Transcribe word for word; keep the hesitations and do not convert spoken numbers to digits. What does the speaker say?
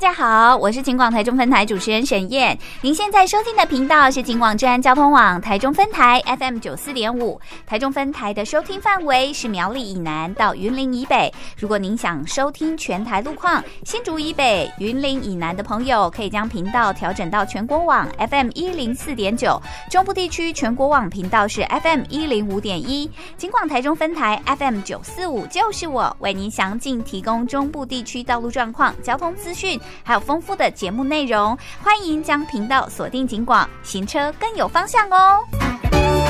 家好，我是警广台中分台主持人沈燕。您现在收听的频道是警广治安交通网台中分台 F M 九十四点五， 台中分台的收听范围是苗栗以南到云林以北。如果您想收听全台路况，新竹以北、云林以南的朋友可以将频道调整到全国网 F M 一零四点九， 中部地区全国网频道是 F M 一零五点一， 警广台中分台 F M 九四五就是我，为您详尽提供中部地区道路状况、交通资讯，还有丰富的节目内容。欢迎将频道锁定警广，行车更有方向哦。